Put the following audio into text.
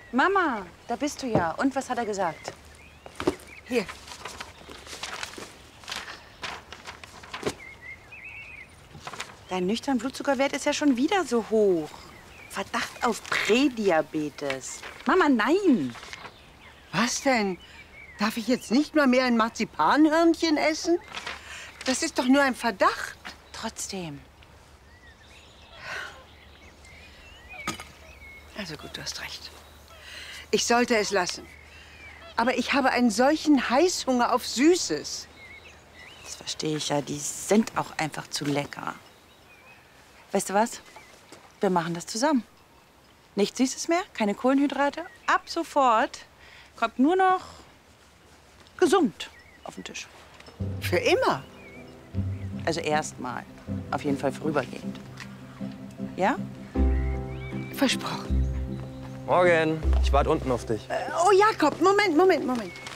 Mama, da bist du ja. Und was hat er gesagt? Hier. Dein nüchterner Blutzuckerwert ist ja schon wieder so hoch. Verdacht auf Prädiabetes. Mama, nein. Was denn? Darf ich jetzt nicht mal mehr ein Marzipanhörnchen essen? Das ist doch nur ein Verdacht. Trotzdem. Also gut, du hast recht. Ich sollte es lassen. Aber ich habe einen solchen Heißhunger auf Süßes. Das verstehe ich ja. Die sind auch einfach zu lecker. Weißt du was? Wir machen das zusammen. Nichts Süßes mehr, keine Kohlenhydrate. Ab sofort kommt nur noch gesund auf den Tisch. Für immer. Also erstmal. Auf jeden Fall vorübergehend. Ja? Versprochen. Morgen. Ich warte unten auf dich. Oh, Jakob, Moment.